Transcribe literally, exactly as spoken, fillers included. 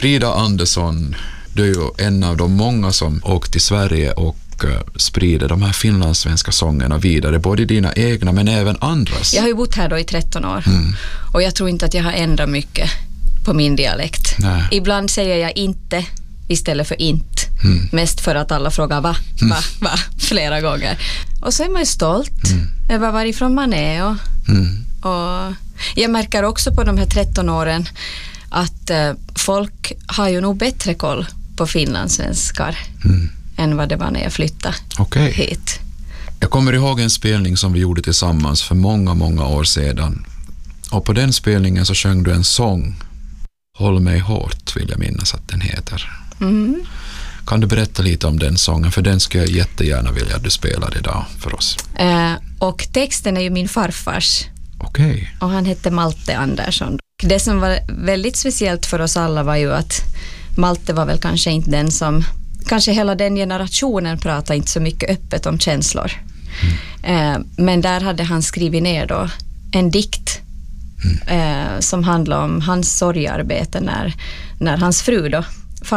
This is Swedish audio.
Frida Andersson, du är ju en av de många som åkt till Sverige och sprider de här finlandssvenska sångerna vidare, både dina egna men även andras. Jag har ju bott här då i tretton år mm. och jag tror inte att jag har ändrat mycket på min dialekt. Nej. Ibland säger jag inte istället för inte. Mm. Mest för att alla frågar va, va, va flera gånger. Och så är man ju stolt mm. över varifrån man är. Och, mm. och jag märker också på de här tretton åren att eh, folk har ju nog bättre koll på finlandssvenskar mm. än vad det var när jag flyttade okay. hit. Jag kommer ihåg en spelning som vi gjorde tillsammans för många, många år sedan. Och på den spelningen så sjöng du en sång. Håll mig hårt, vill jag minnas att den heter. Mm. Kan du berätta lite om den sången? För den skulle jag jättegärna vilja att du spelar idag för oss. Eh, och texten är ju min farfars. Okej. Okay. Och han hette Malte Andersson. Det som var väldigt speciellt för oss alla var ju att Malte var väl kanske inte den som... Kanske hela den generationen pratade inte så mycket öppet om känslor. Mm. Eh, men där hade han skrivit ner då en dikt mm. eh, som handlar om hans sorgarbete när, när hans fru då